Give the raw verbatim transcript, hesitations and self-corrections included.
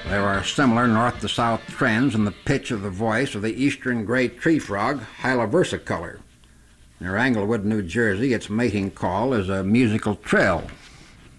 There are similar north-to-south trends in the pitch of the voice of the eastern gray tree frog, Hyla versicolor. Near Englewood, New Jersey, its mating call is a musical trill.